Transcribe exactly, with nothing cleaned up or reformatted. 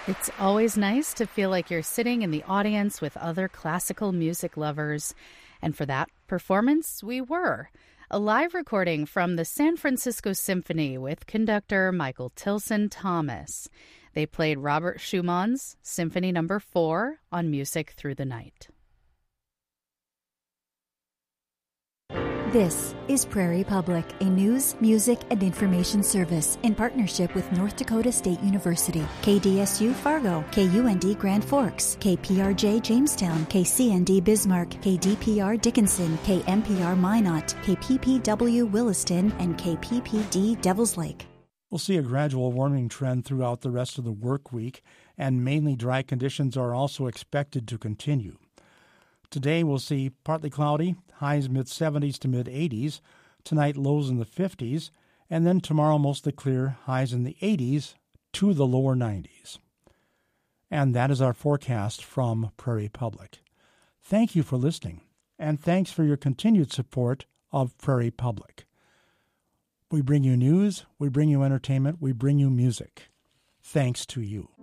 It's always nice to feel like you're sitting in the audience with other classical music lovers. And for that performance, we were. A live recording from the San Francisco Symphony with conductor Michael Tilson Thomas. They played Robert Schumann's Symphony Number four on Music Through the Night. This is Prairie Public, a news, music, and information service in partnership with North Dakota State University, K D S U Fargo, K U N D Grand Forks, K P R J Jamestown, K C N D Bismarck, K D P R Dickinson, K M P R Minot, K P P W Williston, and K P P D Devils Lake. We'll see a gradual warming trend throughout the rest of the work week, and mainly dry conditions are also expected to continue. Today we'll see partly cloudy, highs mid-seventies to mid-eighties, tonight lows in the fifties, and then tomorrow mostly clear, highs in the eighties to the lower nineties. And that is our forecast from Prairie Public. Thank you for listening, and thanks for your continued support of Prairie Public. We bring you news, we bring you entertainment, we bring you music. Thanks to you.